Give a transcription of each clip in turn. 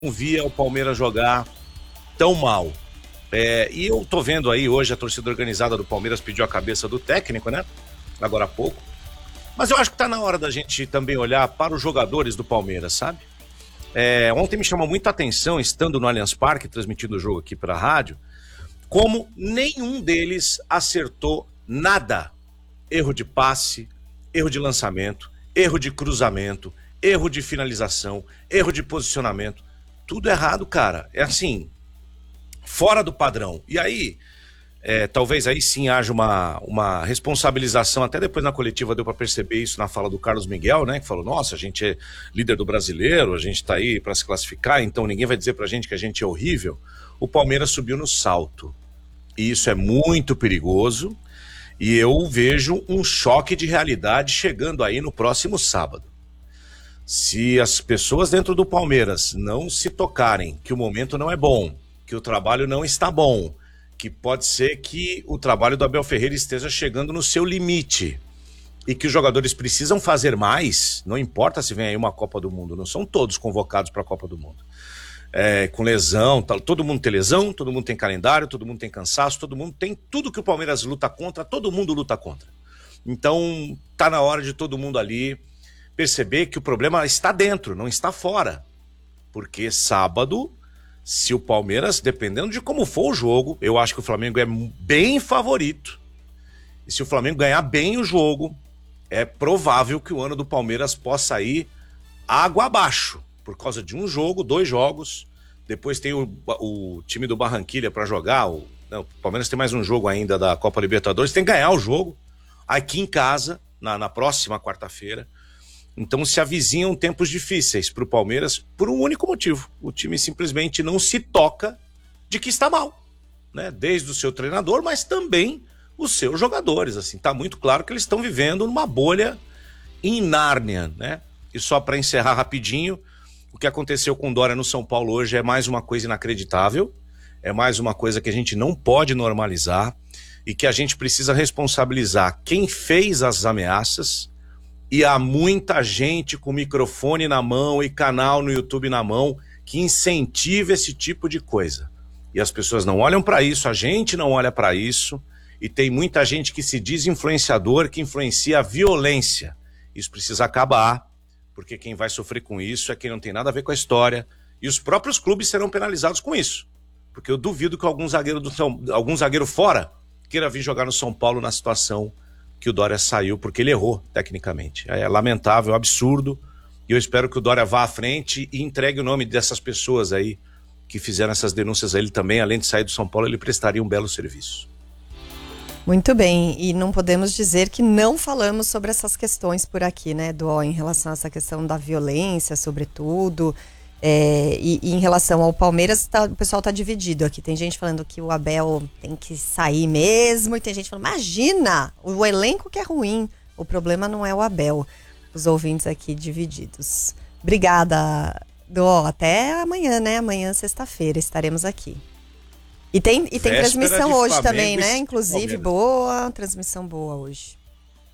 via o Palmeiras jogar tão mal. E eu tô vendo aí hoje a torcida organizada do Palmeiras pediu a cabeça do técnico, né? Agora há pouco. Mas eu acho que tá na hora da gente também olhar para os jogadores do Palmeiras, sabe? Ontem me chamou muita atenção, estando no Allianz Parque, transmitindo o jogo aqui para a rádio, como nenhum deles acertou nada. Erro de passe, erro de lançamento, erro de cruzamento, erro de finalização, erro de posicionamento. Tudo errado, cara. É assim, fora do padrão. E aí, talvez aí sim haja uma responsabilização, até depois na coletiva deu para perceber isso na fala do Carlos Miguel, né? Que falou, nossa, a gente é líder do brasileiro, a gente tá aí para se classificar, então ninguém vai dizer pra gente que a gente é horrível. O Palmeiras subiu no salto. E isso é muito perigoso. E eu vejo um choque de realidade chegando aí no próximo sábado. Se as pessoas dentro do Palmeiras não se tocarem que o momento não é bom, que o trabalho não está bom, que pode ser que o trabalho do Abel Ferreira esteja chegando no seu limite e que os jogadores precisam fazer mais, não importa se vem aí uma Copa do Mundo, não são todos convocados para a Copa do Mundo. Com lesão, todo mundo tem lesão, todo mundo tem calendário, todo mundo tem cansaço, todo mundo tem tudo que o Palmeiras luta contra, todo mundo luta contra. Então tá na hora de todo mundo ali perceber que o problema está dentro, não está fora. Porque sábado, se o Palmeiras, dependendo de como for o jogo, eu acho que o Flamengo é bem favorito. E se o Flamengo ganhar bem o jogo, é provável que o ano do Palmeiras possa ir água abaixo. Por causa de um jogo, 2 jogos. Depois tem o time do Barranquilla para jogar. O Palmeiras tem mais um jogo ainda da Copa Libertadores. Tem que ganhar o jogo aqui em casa, na próxima quarta-feira. Então se avizinham tempos difíceis para o Palmeiras por um único motivo. O time simplesmente não se toca de que está mal, né? Desde o seu treinador, mas também os seus jogadores. Assim, tá muito claro que eles estão vivendo numa bolha em Nárnia, né? E só para encerrar rapidinho, o que aconteceu com o Dória no São Paulo hoje é mais uma coisa inacreditável, é mais uma coisa que a gente não pode normalizar e que a gente precisa responsabilizar quem fez as ameaças. E há muita gente com microfone na mão e canal no YouTube na mão que incentiva esse tipo de coisa. E as pessoas não olham para isso, a gente não olha para isso, e tem muita gente que se diz influenciador, que influencia a violência. Isso precisa acabar, porque quem vai sofrer com isso é quem não tem nada a ver com a história, e os próprios clubes serão penalizados com isso. Porque eu duvido que algum zagueiro fora queira vir jogar no São Paulo na situação que o Dória saiu, porque ele errou tecnicamente. É lamentável, absurdo, e eu espero que o Dória vá à frente e entregue o nome dessas pessoas aí que fizeram essas denúncias a ele também. Além de sair do São Paulo, ele prestaria um belo serviço. Muito bem, e não podemos dizer que não falamos sobre essas questões por aqui, né, Dó, em relação a essa questão da violência, sobretudo, e em relação ao Palmeiras, o pessoal está dividido aqui. Tem gente falando que o Abel tem que sair mesmo, e tem gente falando, imagina, o elenco que é ruim, o problema não é o Abel. Os ouvintes aqui divididos. Obrigada, Dó, até amanhã, né? Amanhã, sexta-feira, estaremos aqui. E tem transmissão hoje Flamengo também, né? Inclusive, boa, transmissão boa hoje.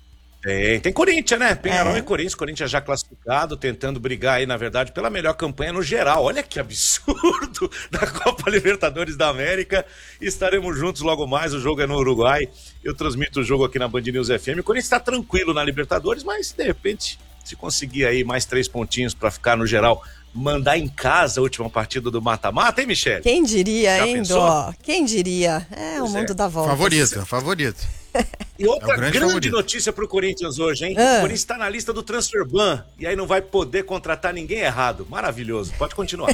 Tem Corinthians, né? Penharol e Corinthians já classificado, tentando brigar aí, na verdade, pela melhor campanha no geral. Olha que absurdo da Copa Libertadores da América. Estaremos juntos logo mais, o jogo é no Uruguai. Eu transmito o jogo aqui na Band News FM. O Corinthians está tranquilo na Libertadores, mas de repente, se conseguir aí mais 3 pontinhos para ficar no geral, mandar em casa a última partida do mata-mata, hein, Michele? Quem diria, hein, Dó? Quem diria? O mundo dá volta. Favorito. E outra grande notícia pro Corinthians hoje, hein? O Corinthians tá na lista do Transferban e aí não vai poder contratar ninguém errado. Maravilhoso. Pode continuar.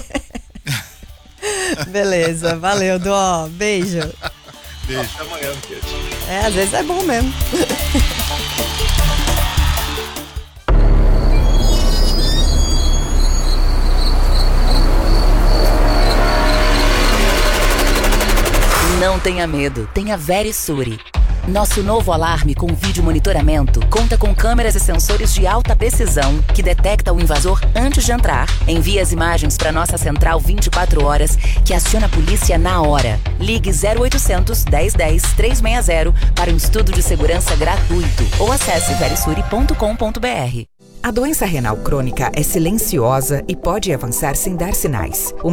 Beleza, valeu, Dó. Beijo. Até amanhã, beijo. Às vezes é bom mesmo. Não tenha medo, tenha Verisure. Nosso novo alarme com vídeo monitoramento conta com câmeras e sensores de alta precisão que detecta o invasor antes de entrar, envia as imagens para nossa central 24 horas, que aciona a polícia na hora. Ligue 0800 1010 360 para um estudo de segurança gratuito ou acesse verisure.com.br. A doença renal crônica é silenciosa e pode avançar sem dar sinais.